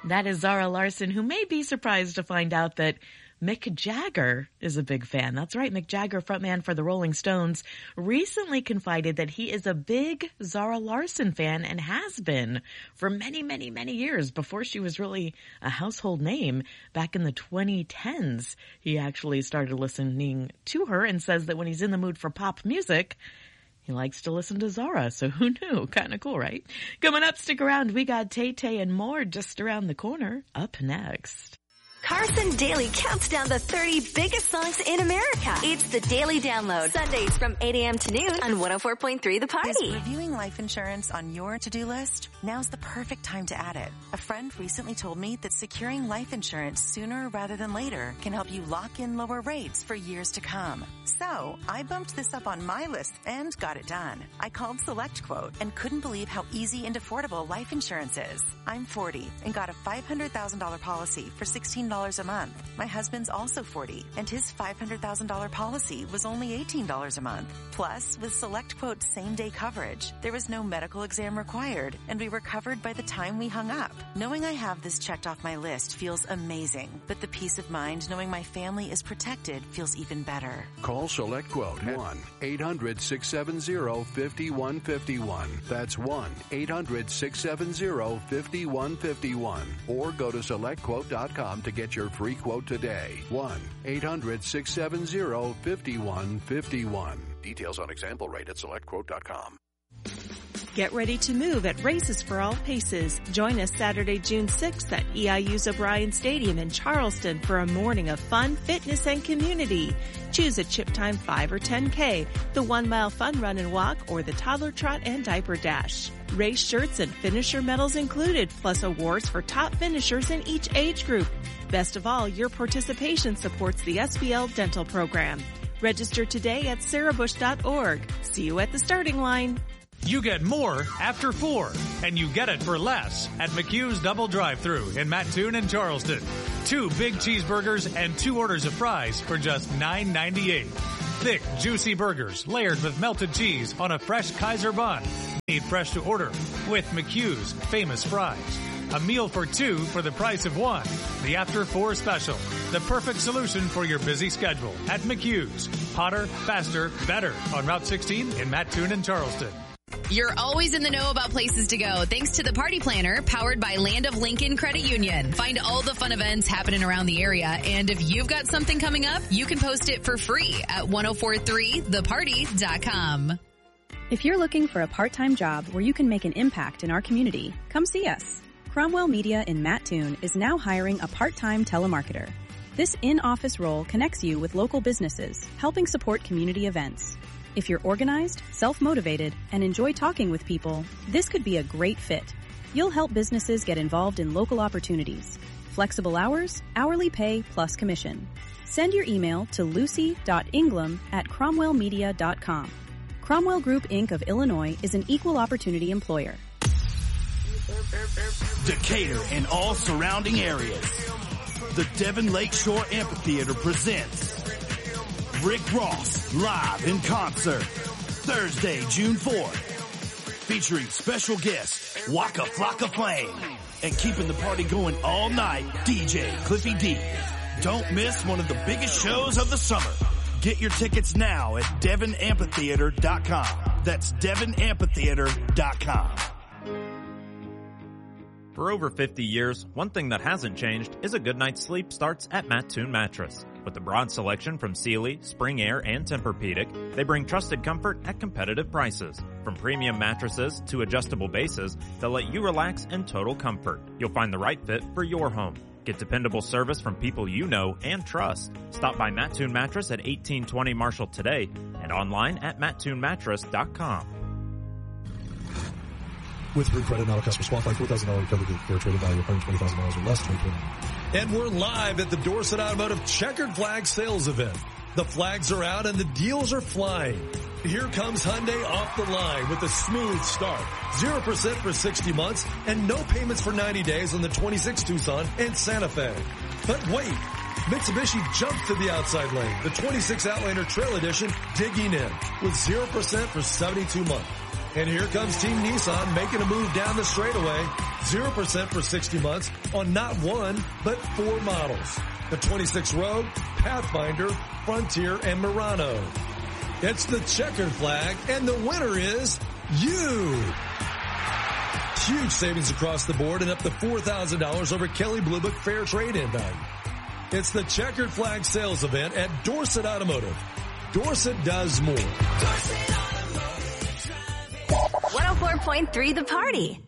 That is Zara Larsson, who may be surprised to find out that Mick Jagger is a big fan. That's right. Mick Jagger, frontman for the Rolling Stones, recently confided that he is a big Zara Larsson fan and has been for many, many, many years before she was really a household name. Back in the 2010s, he actually started listening to her and says that when he's in the mood for pop music, he likes to listen to Zara, so who knew? Kind of cool, right? Coming up, stick around. We got Tay-Tay and more just around the corner. Up next. Carson Daly counts down the 30 biggest songs in America. It's the Daily Download. Sundays from 8 a.m. to noon on 104.3 The Party. Is reviewing life insurance on your to-do list? Now's the perfect time to add it. A friend recently told me that securing life insurance sooner rather than later can help you lock in lower rates for years to come. So I bumped this up on my list and got it done. I called SelectQuote and couldn't believe how easy and affordable life insurance is. I'm 40 and got a $500,000 policy for $16 a month. My husband's also 40 and his $500,000 policy was only $18 a month. Plus, with SelectQuote's same-day coverage, there was no medical exam required and we were covered by the time we hung up. Knowing I have this checked off my list feels amazing, but the peace of mind knowing my family is protected feels even better. Call SelectQuote 1-800-670-5151. That's 1-800-670-5151. Or go to SelectQuote.com to get your free quote today. 1-800-670-5151. Details on example rate at SelectQuote.com. Get ready to move at Races for All Paces. Join us Saturday, June 6th at EIU's O'Brien Stadium in Charleston for a morning of fun, fitness, and community. Choose a Chip Time 5 or 10K, the 1 mile fun run and walk, or the toddler trot and diaper dash. Race shirts and finisher medals included, plus awards for top finishers in each age group. Best of all, your participation supports the SBL dental program. Register today at sarahbush.org. See you at the starting line. You get more after 4, and you get it for less at McHugh's Double Drive-Thru in Mattoon and Charleston. 2 big cheeseburgers and 2 orders of fries for just $9.98. Thick, juicy burgers layered with melted cheese on a fresh Kaiser bun. Made fresh to order with McHugh's famous fries. A meal for 2 for the price of 1. The After 4 special. The perfect solution for your busy schedule at McHugh's. Hotter, faster, better on Route 16 in Mattoon and Charleston. You're always in the know about places to go thanks to the Party Planner, powered by Land of Lincoln Credit Union. Find all the fun events happening around the area, and if you've got something coming up, you can post it for free at 1043theparty.com. If you're looking for a part-time job where you can make an impact in our community, come see us. Cromwell Media in Mattoon is now hiring a part-time telemarketer. This in-office role connects you with local businesses, helping support community events. If you're organized, self-motivated, and enjoy talking with people, this could be a great fit. You'll help businesses get involved in local opportunities. Flexible hours, hourly pay, plus commission. Send your email to lucy.ingram@cromwellmedia.com. Cromwell Group, Inc. of Illinois is an equal opportunity employer. Decatur and all surrounding areas. The Devon Lakeshore Amphitheater presents Rick Ross live in concert Thursday, June 4th, featuring special guest Waka Flocka Flame and keeping the party going all night, DJ Cliffy D. Don't miss one of the biggest shows of the summer. Get your tickets now at DevonAmphitheater.com. That's DevonAmphitheater.com. For over 50 years, one thing that hasn't changed is a good night's sleep starts at Mattoon Mattress. With a broad selection from Sealy, Spring Air, and Tempur-Pedic, they bring trusted comfort at competitive prices. From premium mattresses to adjustable bases, they'll let you relax in total comfort. You'll find the right fit for your home. Get dependable service from people you know and trust. Stop by Mattoon Mattress at 1820 Marshall today and online at mattoonmattress.com. With free credit, not a customer's qualified $4,000 recovery for a trading value of $120,000 or less. And we're live at the Dorset Automotive Checkered Flag Sales Event. The flags are out and the deals are flying. Here comes Hyundai off the line with a smooth start. 0% for 60 months and no payments for 90 days on the 26 Tucson and Santa Fe. But wait, Mitsubishi jumped to the outside lane. The 26 Outlander Trail Edition digging in with 0% for 72 months. And here comes Team Nissan making a move down the straightaway. 0% for 60 months on not one, but 4 models. The 26 Rogue, Pathfinder, Frontier, and Murano. It's the checkered flag, and the winner is you. Huge savings across the board and up to $4,000 over Kelley Blue Book fair trade-in value. It's the checkered flag sales event at Dorsett Automotive. Dorsett does more. 104.3 The Party.